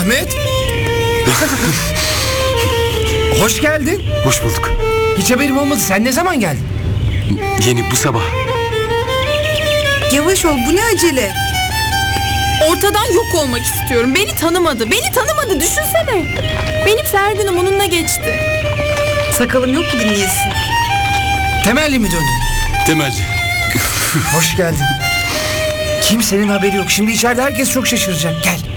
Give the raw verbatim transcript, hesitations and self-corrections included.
Ahmet. Hoş geldin. Hoş bulduk. Hiç haberim olmadı. Sen ne zaman geldin? Yeni bu sabah. Yavaş ol, bu ne acele? Ortadan yok olmak istiyorum. Beni tanımadı. Beni tanımadı. Düşünsene. Benim her günüm onunla geçti. Sakalım yok mu dinleyesin? Temelli mi döndün? Temelci. Hoş geldin. Kimsenin haberi yok. Şimdi içeride herkes çok şaşıracak. Gel.